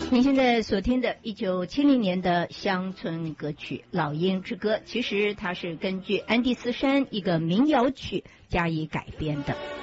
您现在所听的1970年的乡村歌曲《老鹰之歌》，其实它是根据安第斯山一个民谣曲加以改编的。